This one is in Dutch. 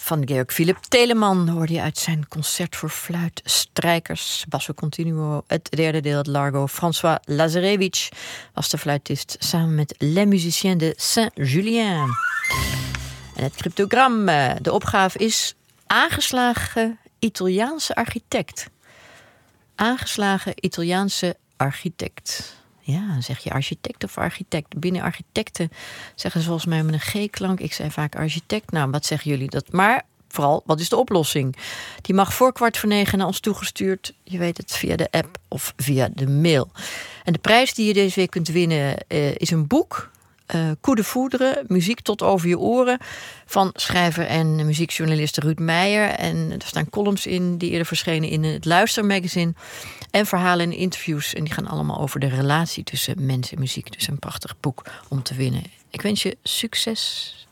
Van Georg Philipp Telemann hoorde je uit zijn concert voor fluit, strijkers, basso continuo, het derde deel, het Largo. François Lazarevich was de fluitist samen met Les Musiciens de Saint-Julien. En het cryptogram, de opgave is aangeslagen Italiaanse architect. Aangeslagen Italiaanse architect. Ja, dan zeg je architect of architect. Binnen architecten zeggen ze volgens mij met een G-klank. Ik zei vaak architect. Nou, wat zeggen jullie dat? Maar vooral, wat is de oplossing? Die mag voor 8:45 naar ons toegestuurd. Je weet het, via de app of via de mail. En de prijs die je deze week kunt winnen is een boek. Coup de Foudre, muziek tot over je oren, van schrijver en muziekjournalist Ruud Meijer. En er staan columns in die eerder verschenen in het Luistermagazine. En verhalen en interviews. En die gaan allemaal over de relatie tussen mens en muziek. Dus een prachtig boek om te winnen. Ik wens je succes.